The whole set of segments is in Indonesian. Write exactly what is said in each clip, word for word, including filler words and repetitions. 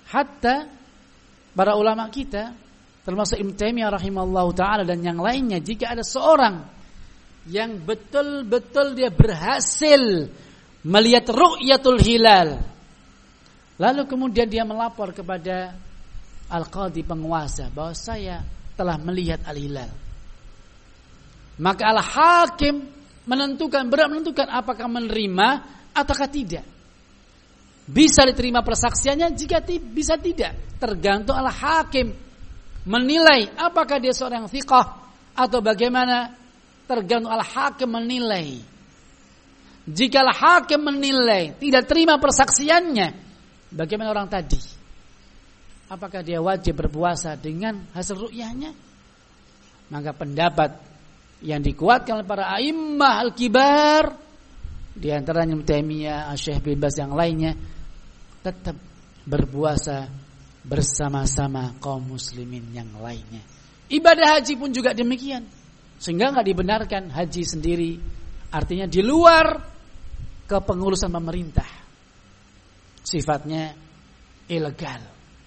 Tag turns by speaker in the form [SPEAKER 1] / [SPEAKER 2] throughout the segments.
[SPEAKER 1] Hatta para ulama kita, termasuk Ibnu Taimiyah rahimahullahu taala dan yang lainnya, jika ada seorang yang betul-betul dia berhasil melihat ru'yatul hilal, lalu kemudian dia melapor kepada al-qadhi, penguasa, bahwa saya telah melihat al-hilal, maka al-hakim menentukan, berat menentukan apakah menerima ataukah tidak. Bisa diterima persaksiannya, jika ti- bisa tidak, tergantung al-hakim menilai apakah dia seorang thiqah atau bagaimana, tergantung al-hakim menilai. Jika al-hakim menilai tidak terima persaksiannya, bagaimana orang tadi? Apakah dia wajib berpuasa dengan hasil ru'yahnya? Maka pendapat yang dikuatkan oleh para a'immah al-kibar, di antaranya Ibnu Taimiyah, Syekh bin Baz yang lainnya, tetap berpuasa bersama-sama kaum muslimin yang lainnya. Ibadah haji pun juga demikian. Sehingga enggak dibenarkan haji sendiri, artinya di luar kepengurusan pemerintah. Sifatnya ilegal.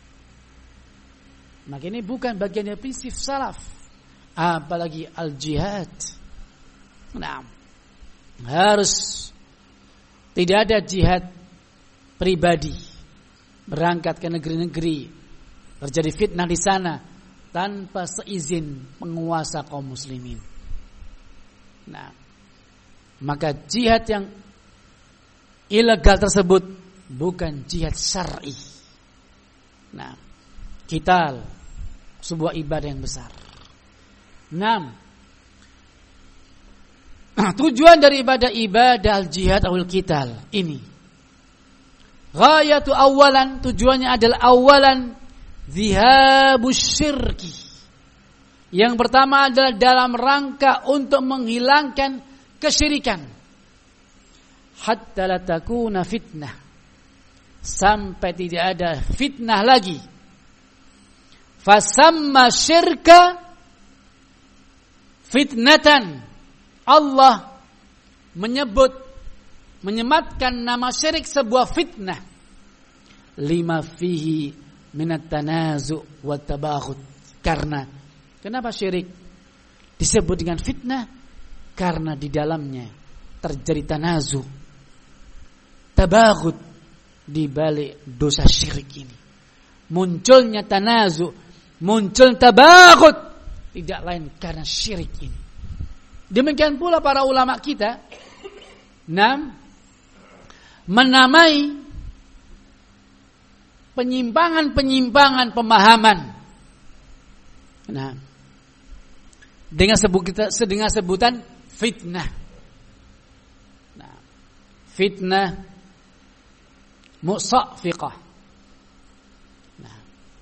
[SPEAKER 1] Maka ini bukan bagian dari prinsip salaf, apalagi al-jihad. Nah, harus tidak ada jihad pribadi, berangkat ke negeri-negeri, terjadi fitnah di sana tanpa seizin penguasa kaum muslimin. Nah, maka jihad yang ilegal tersebut bukan jihad syar'i. Nah, qital sebuah ibadah yang besar. enam. Tujuan dari ibadah-ibadah al-jihad atau al-qital ini, ghayatu awalan, tujuannya adalah awalan zihabus syirki. Yang pertama adalah dalam rangka untuk menghilangkan kesyirikan. Hatta la takuna fitnah, sampai tidak ada fitnah lagi. Fasamma syirka fitnatan. Allah menyebut, menyematkan nama syirik sebuah fitnah. Lima fihi minat tanazu' wa tabaghut. Karena kenapa syirik disebut dengan fitnah? Karena di dalamnya terjadi tanazu, tabaghut di balik dosa syirik ini. Munculnya tanazu, muncul tabaghut, tidak lain karena syirik ini. Demikian pula para ulama kita, enam, menamai penyimpangan-penyimpangan pemahaman, nah, dengan sebutan, dengan sebutan fitnah. Nah, fitnah musaffiqah. Nah,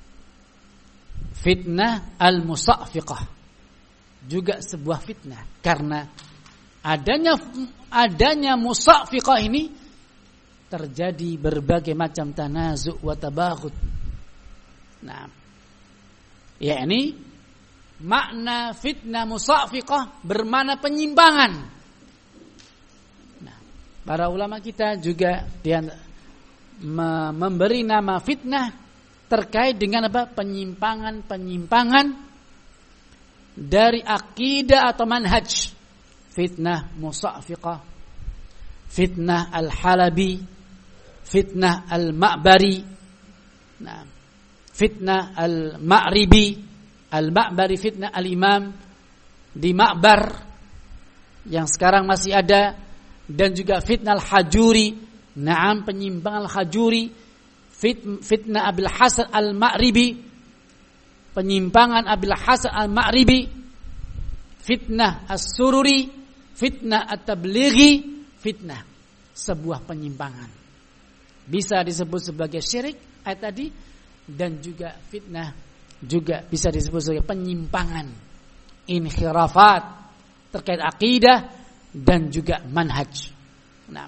[SPEAKER 1] fitnah al-musaffiqah juga sebuah fitnah, karena adanya adanya musaffiqah ini terjadi berbagai macam tanazu' wa tabaghut. Nah, yakni makna fitnah musaffiqah bermakna penyimpangan. Nah, para ulama kita juga dia me- memberi nama fitnah terkait dengan apa? Penyimpangan-penyimpangan dari akidah atau manhaj. Fitnah musaffiqah, fitnah al-halabi, fitnah al-ma'bari, nah, fitnah al-ma'ribi, al-ma'bari fitnah al-imam di Ma'bar yang sekarang masih ada, dan juga fitnah al-hajuri, na'am, penyimpangan al-hajuri, fit, fitnah Abil Hasan al-Ma'ribi, penyimpangan Abil Hasan al-Ma'ribi, fitnah as-sururi, fitnah at-tablighi, fitnah sebuah penyimpangan. Bisa disebut sebagai syirik ayat tadi, dan juga fitnah juga bisa disebut sebagai penyimpangan, inkhirafat terkait akidah dan juga manhaj. Nah,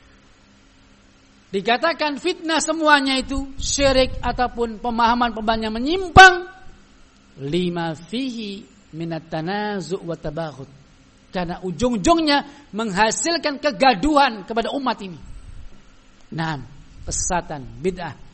[SPEAKER 1] dikatakan fitnah semuanya itu syirik ataupun pemahaman-pemahaman yang menyimpang, lima fihi minat tanazu' wa tabaghut, karena ujung-ujungnya menghasilkan kegaduhan kepada umat ini. Nah, kesesatan, bid'ah